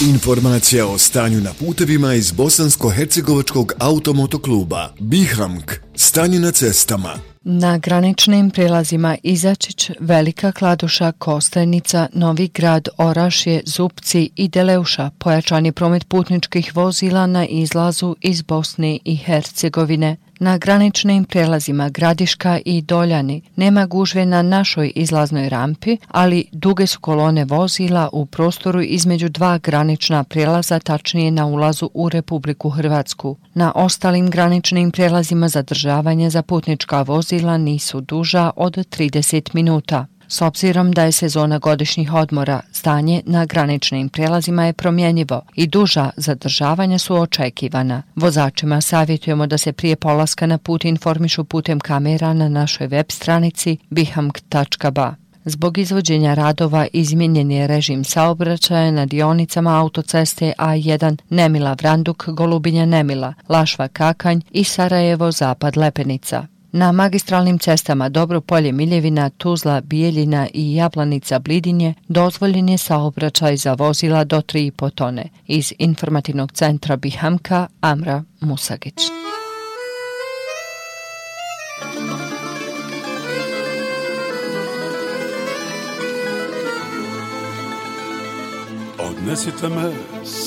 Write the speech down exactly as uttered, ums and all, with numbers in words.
Informacija o stanju na putevima iz Bosansko-hercegovačkog automotokluba Bihamk. Stanje na cestama. Na graničnim prijelazima Izačić, Velika Kladuša, Kostajnica, Novi Grad, Orašje, Zupci i Deleuša pojačan je promet putničkih vozila na izlazu iz Bosne i Hercegovine. Na graničnim prijelazima Gradiška i Doljani nema gužve na našoj izlaznoj rampi, ali duge su kolone vozila u prostoru između dva granična prijelaza, tačnije na ulazu u Republiku Hrvatsku. Na ostalim graničnim prijelazima zadržavanje za putnička vozila nisu duža od trideset minuta. S obzirom da je sezona godišnjih odmora, stanje na graničnim prijelazima je promjenjivo i duža zadržavanja su očekivana. Vozačima savjetujemo da se prije polaska na put informišu putem kamera na našoj web stranici bihamk tačka ba. Zbog izvođenja radova izmijenjen je režim saobraćaja na dionicama autoceste A jedan Nemila Vranduk, Golubinja Nemila, Lašva Kakanj i Sarajevo Zapad Lepenica. Na magistralnim cestama Dobropolje Miljevina, Tuzla, Bijeljina i Jablanica Blidinje dozvoljen je saobraćaj za vozila do tri i po tone. Iz informativnog centra Bihamka, Amra Musagić. Odnesite me